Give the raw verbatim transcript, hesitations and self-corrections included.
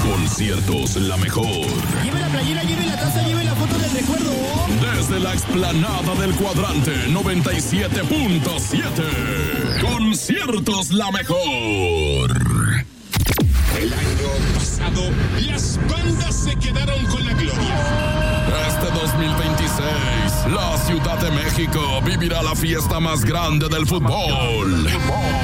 Conciertos La Mejor. Lleve la playera, lleve la taza, lleve la foto del recuerdo. Desde la explanada del Cuadrante noventa y siete punto siete. Conciertos La Mejor. El año pasado, las bandas se quedaron con la gloria. Este dos mil veintiséis, la Ciudad de México vivirá la fiesta más grande del fútbol.